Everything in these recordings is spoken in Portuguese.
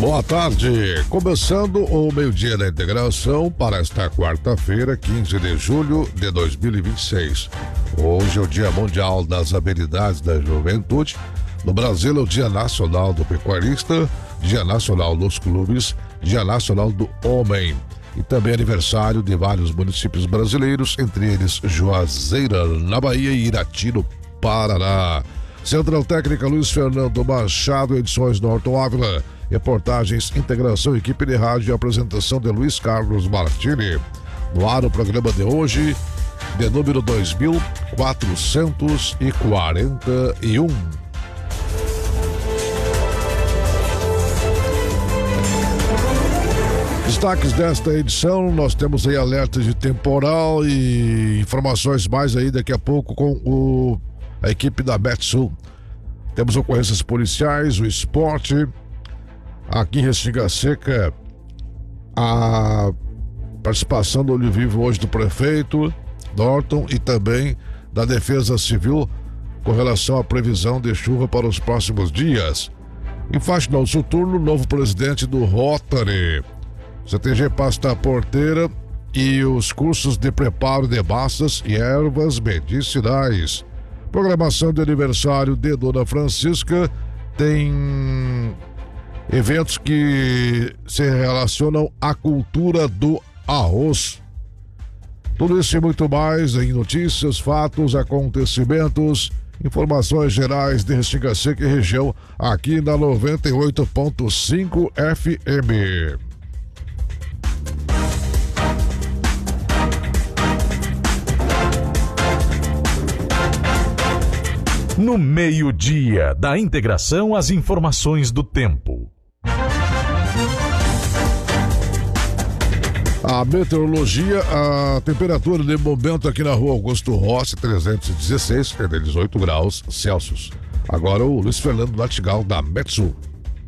Boa tarde, começando o meio-dia da integração para esta quarta-feira, 15 de julho de 2026. Hoje é o Dia Mundial das Habilidades da Juventude. No Brasil é o Dia Nacional do Pecuarista, Dia Nacional dos Clubes, Dia Nacional do Homem. E também aniversário de vários municípios brasileiros, entre eles Juazeira, na Bahia, e Irati, no Paraná. Central Técnica Luiz Fernando Machado, edições Norton Ávila. Reportagens, integração, equipe de rádio e apresentação de Luiz Carlos Martini. No ar o programa de hoje, de número 2441. Destaques desta edição, nós temos aí alertas de temporal e informações mais aí daqui a pouco com a equipe da Metsul. Temos ocorrências policiais, o esporte. Aqui em Restinga Seca, a participação do Olho Vivo hoje do prefeito Norton e também da Defesa Civil com relação à previsão de chuva para os próximos dias. Em Faxinal Soturno, novo presidente do Rotary. CTG Pasta Porteira e os cursos de preparo de massas e ervas medicinais. Programação de aniversário de Dona Francisca tem eventos que se relacionam à cultura do arroz. Tudo isso e muito mais em notícias, fatos, acontecimentos, informações gerais de Restinga Seca e região, aqui na 98.5 FM. No meio-dia da integração, as informações do tempo. A meteorologia, a temperatura de momento aqui na rua Augusto Rossi, 316, é de 18 graus Celsius. Agora o Luiz Fernando Latigal, da Metsul.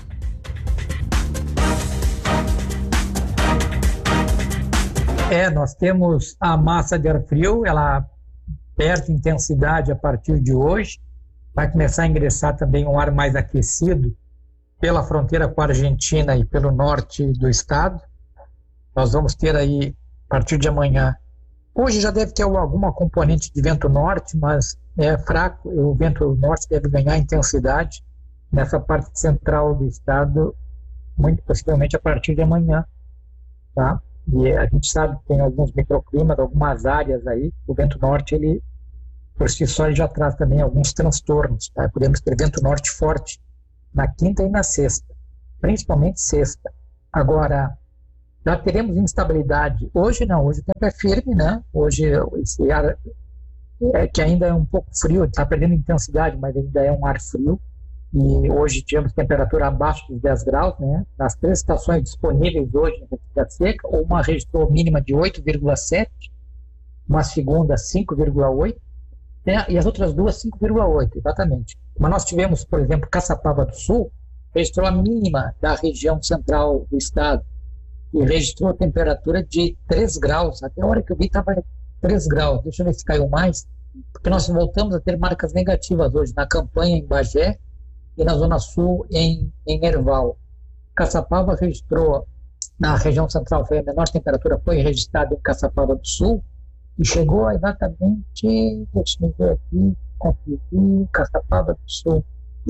Nós temos a massa de ar frio, ela perde intensidade a partir de hoje. Vai começar a ingressar também um ar mais aquecido pela fronteira com a Argentina e pelo norte do estado. Nós vamos ter aí, a partir de amanhã, hoje já deve ter alguma componente de vento norte, mas é fraco, o vento norte deve ganhar intensidade nessa parte central do estado, muito possivelmente a partir de amanhã, tá? E a gente sabe que tem alguns microclimas, algumas áreas aí, o vento norte, ele, por si só, ele já traz também alguns transtornos, tá? Podemos ter vento norte forte na quinta e na sexta, principalmente sexta. Agora, já teremos instabilidade. Hoje não, hoje o tempo é firme, né? Hoje esse ar que ainda é um pouco frio, está perdendo intensidade, mas ainda é um ar frio. E hoje tivemos temperatura abaixo dos 10 graus, né? Nas três estações disponíveis hoje na Restinga Seca, uma registrou mínima de 8,7, uma segunda 5,8, né? E as outras duas 5,8, exatamente. Mas nós tivemos, por exemplo, Caçapava do Sul, registrou a mínima da região central do estado, e registrou a temperatura de 3 graus. Até a hora que eu vi estava 3 graus. Deixa eu ver se caiu mais, porque nós voltamos a ter marcas negativas hoje na Campanha, em Bagé, e na Zona Sul, em Erval. Caçapava registrou, na região central, foi a menor temperatura, foi registrada em Caçapava do Sul, e chegou a exatamente, deixa eu ver aqui, conferir, Caçapava do Sul.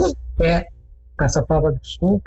Caçapava do Sul,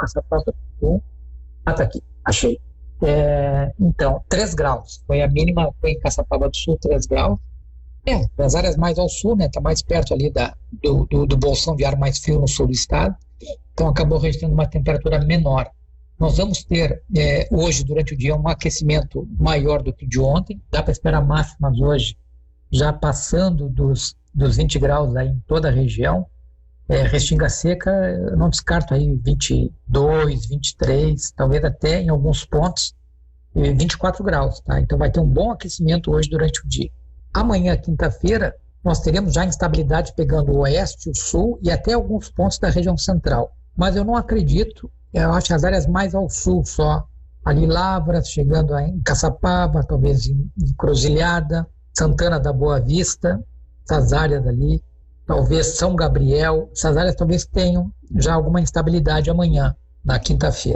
tá aqui, achei. Então, 3 graus, foi a mínima, foi em Caçapava do Sul, 3 graus. Das áreas mais ao sul, né, está mais perto ali do bolsão de ar mais frio no sul do estado, então acabou registrando uma temperatura menor. Nós vamos ter hoje, durante o dia, um aquecimento maior do que de ontem, dá para esperar máximas hoje, já passando dos 20 graus aí em toda a região. Restinga Seca, eu não descarto aí 22, 23, talvez até em alguns pontos 24 graus, tá? Então vai ter um bom aquecimento hoje durante o dia. Amanhã, quinta-feira, nós teremos já instabilidade pegando o oeste, o sul e até alguns pontos da região central. Mas eu não acredito, eu acho que as áreas mais ao sul só, ali Lavras, chegando em Caçapava, talvez em Cruzilhada, Santana da Boa Vista, essas áreas ali, talvez São Gabriel, essas áreas talvez tenham já alguma instabilidade amanhã, na quinta-feira.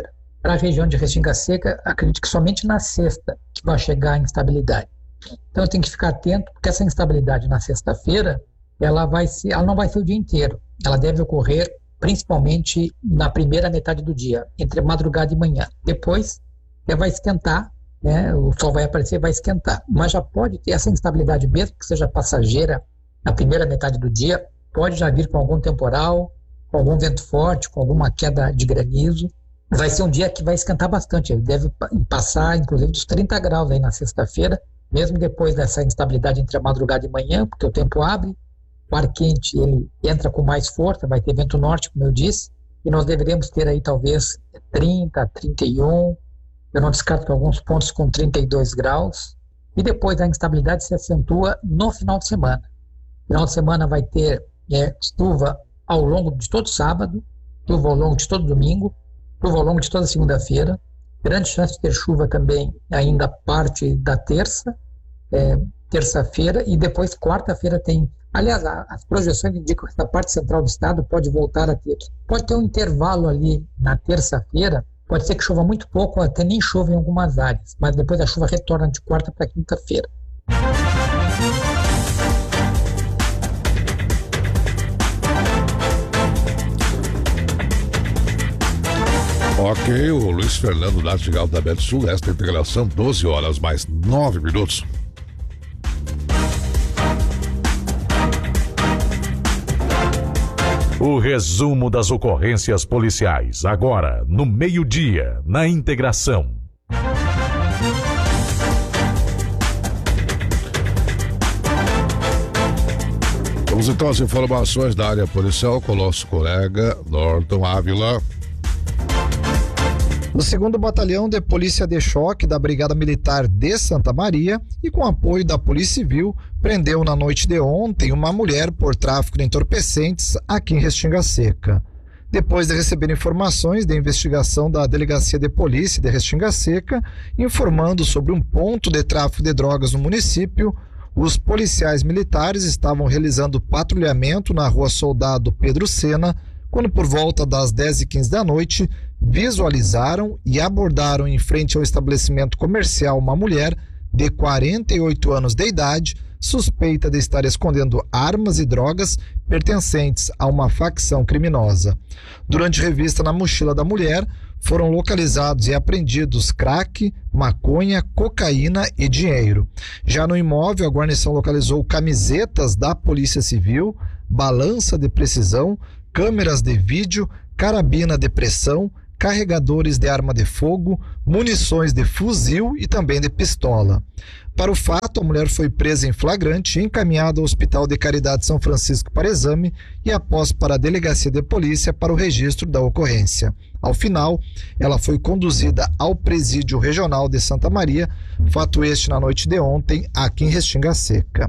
para a região de Restinga Seca, acredito que somente na sexta que vai chegar a instabilidade. Então tem que ficar atento, porque essa instabilidade na sexta-feira, ela não vai ser o dia inteiro. Ela deve ocorrer principalmente na primeira metade do dia, entre madrugada e manhã. Depois, vai esquentar, né? O sol vai aparecer e vai esquentar. Mas já pode ter essa instabilidade, mesmo que seja passageira, na primeira metade do dia, pode já vir com algum temporal, com algum vento forte, com alguma queda de granizo. Vai ser um dia que vai esquentar bastante. Ele deve passar, inclusive, dos 30 graus aí na sexta-feira, mesmo depois dessa instabilidade entre a madrugada e manhã, porque o tempo abre, o ar quente ele entra com mais força, vai ter vento norte, como eu disse, e nós deveremos ter aí talvez 30, 31, eu não descarto que alguns pontos com 32 graus, e depois a instabilidade se acentua no final de semana. Final de semana vai ter chuva ao longo de todo sábado, chuva ao longo de todo domingo, chuva ao longo de toda segunda-feira, grande chance de ter chuva também ainda parte da terça-feira, e depois quarta-feira tem. Aliás, as projeções indicam que na parte central do estado pode voltar a ter. Pode ter um intervalo ali na terça-feira, pode ser que chova muito pouco, até nem chova em algumas áreas, mas depois a chuva retorna de quarta para quinta-feira. Ok, o Luiz Fernando Nartigal da Betsul, esta integração, 12 horas mais 9 minutos. O resumo das ocorrências policiais, agora, no meio-dia, na integração. Vamos então às informações da área policial com o nosso colega Norton Ávila. O 2º Batalhão de Polícia de Choque da Brigada Militar de Santa Maria e com apoio da Polícia Civil, prendeu na noite de ontem uma mulher por tráfico de entorpecentes aqui em Restinga Seca. Depois de receber informações de investigação da Delegacia de Polícia de Restinga Seca, informando sobre um ponto de tráfico de drogas no município, os policiais militares estavam realizando patrulhamento na Rua Soldado Pedro Sena, quando por volta das 10h15 da noite, visualizaram e abordaram em frente ao estabelecimento comercial uma mulher de 48 anos de idade, suspeita de estar escondendo armas e drogas pertencentes a uma facção criminosa. Durante revista na mochila da mulher, foram localizados e apreendidos crack, maconha, cocaína e dinheiro. Já no imóvel, a guarnição localizou camisetas da Polícia Civil, balança de precisão, câmeras de vídeo, carabina de pressão, carregadores de arma de fogo, munições de fuzil e também de pistola. Para o fato, a mulher foi presa em flagrante e encaminhada ao Hospital de Caridade São Francisco para exame e após para a Delegacia de Polícia para o registro da ocorrência. Ao final, ela foi conduzida ao Presídio Regional de Santa Maria, fato este na noite de ontem, aqui em Restinga Seca.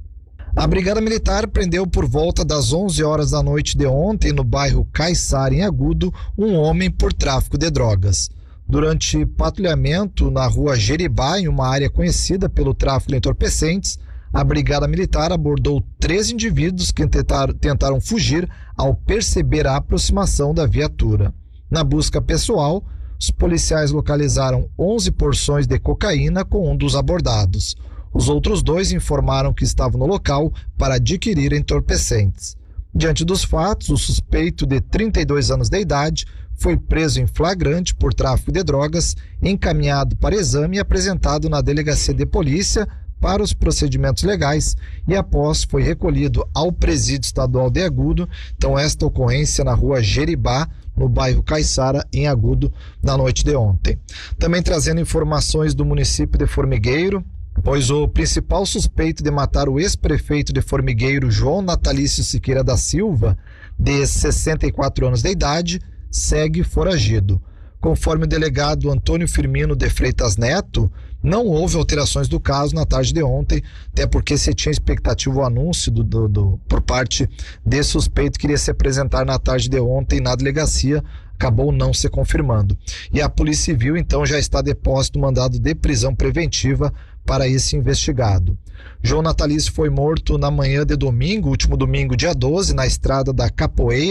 A Brigada Militar prendeu por volta das 11 horas da noite de ontem, no bairro Caiçara, em Agudo, um homem por tráfico de drogas. Durante patrulhamento na rua Jeribá, em uma área conhecida pelo tráfico de entorpecentes, a Brigada Militar abordou 3 indivíduos que tentaram fugir ao perceber a aproximação da viatura. Na busca pessoal, os policiais localizaram 11 porções de cocaína com um dos abordados. Os outros 2 informaram que estavam no local para adquirir entorpecentes. Diante dos fatos, o suspeito de 32 anos de idade foi preso em flagrante por tráfico de drogas, encaminhado para exame e apresentado na Delegacia de Polícia para os procedimentos legais e após foi recolhido ao Presídio Estadual de Agudo. Então esta ocorrência na rua Jeribá, no bairro Caiçara, em Agudo, na noite de ontem. Também trazendo informações do município de Formigueiro, pois o principal suspeito de matar o ex-prefeito de Formigueiro, João Natalício Siqueira da Silva, de 64 anos de idade, segue foragido. Conforme o delegado Antônio Firmino de Freitas Neto, não houve alterações do caso na tarde de ontem, até porque se tinha expectativa o anúncio por parte desse suspeito que iria se apresentar na tarde de ontem na delegacia, acabou não se confirmando. E a Polícia Civil então já está deposto mandado de prisão preventiva para esse investigado. João Natalício foi morto na manhã de domingo, último domingo, dia 12, na estrada da Capoeira,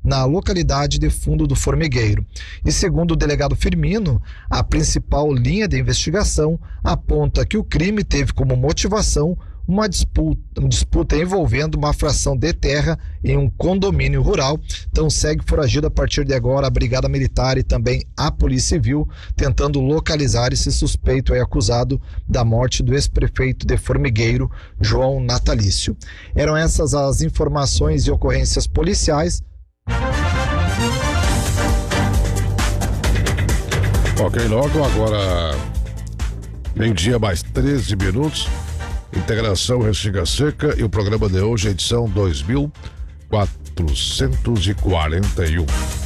na localidade de Fundo do Formigueiro. E segundo o delegado Firmino, a principal linha de investigação aponta que o crime teve como motivação uma disputa envolvendo uma fração de terra em um condomínio rural. Então segue foragido a partir de agora a Brigada Militar e também a Polícia Civil, tentando localizar esse suspeito acusado da morte do ex-prefeito de Formigueiro, João Natalício. Eram essas as informações e ocorrências policiais. Ok, logo agora, meio-dia mais 13 minutos. Integração Restinga Seca e o programa de hoje, edição 2441.